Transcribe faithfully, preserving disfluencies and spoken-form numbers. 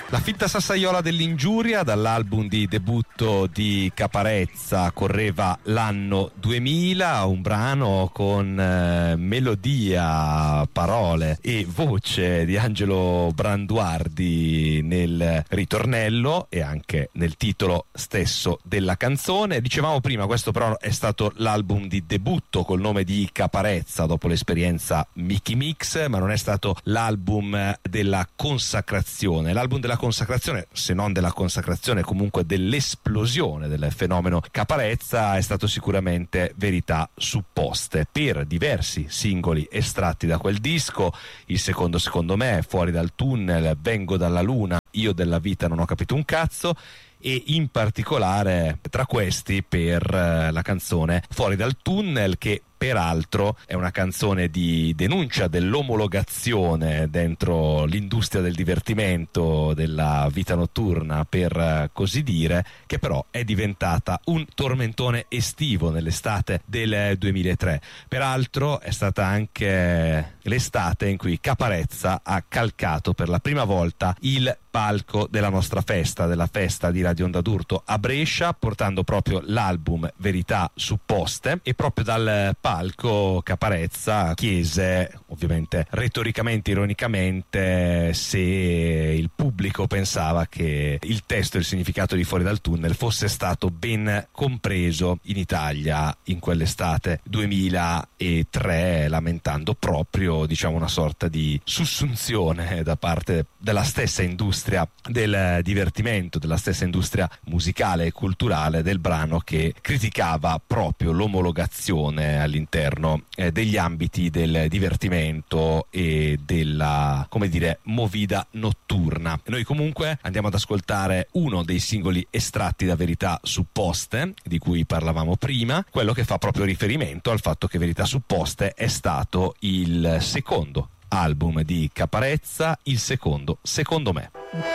La finta sassaiola dell'ingiuria, dall'album di debutto di Caparezza, correva l'anno duemila, un brano con eh, melodia, parole e voce di Angelo Branduardi nel ritornello e anche nel titolo stesso della canzone. Dicevamo prima, questo però è stato l'album di debutto col nome di Caparezza dopo l'esperienza Mickey Mix, ma non è stato l'album della consacrazione. L'album della consacrazione, se non della consacrazione, comunque dell'esplosione del fenomeno Caparezza, è stato sicuramente Verità supposte, per diversi singoli estratti da quel disco. Il secondo, secondo me, Fuori dal tunnel, Vengo dalla luna, Io della vita non ho capito un cazzo, e in particolare tra questi per la canzone Fuori dal tunnel, che peraltro è una canzone di denuncia dell'omologazione dentro l'industria del divertimento, della vita notturna per così dire, che però è diventata un tormentone estivo nell'estate del duemilatré. Peraltro è stata anche l'estate in cui Caparezza ha calcato per la prima volta il palco della nostra festa, della festa di Radio Onda d'Urto a Brescia, portando proprio l'album Verità supposte, e proprio dal palco Caparezza chiese, ovviamente retoricamente, ironicamente, se il pubblico pensava che il testo e il significato di Fuori dal tunnel fosse stato ben compreso in Italia in quell'estate duemilatré, lamentando proprio, diciamo, una sorta di sussunzione da parte della stessa industria del divertimento, della stessa industria musicale e culturale del brano, che criticava proprio l'omologazione all'interno eh, degli ambiti del divertimento e della, come dire, movida notturna. Noi comunque andiamo ad ascoltare uno dei singoli estratti da Verità supposte, di cui parlavamo prima, quello che fa proprio riferimento al fatto che Verità supposte è stato il secondo album di Caparezza, il secondo, secondo me.